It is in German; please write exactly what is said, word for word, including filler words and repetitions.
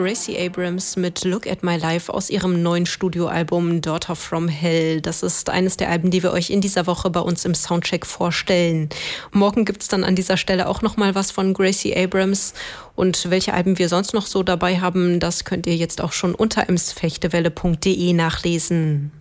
Gracie Abrams mit Look at My Life aus ihrem neuen Studioalbum Daughter from Hell. Das ist eines der Alben, die wir euch in dieser Woche bei uns im Soundcheck vorstellen. Morgen gibt's dann an dieser Stelle auch nochmal was von Gracie Abrams. Und welche Alben wir sonst noch so dabei haben, das könnt ihr jetzt auch schon unter emsfechtewelle punkt de nachlesen.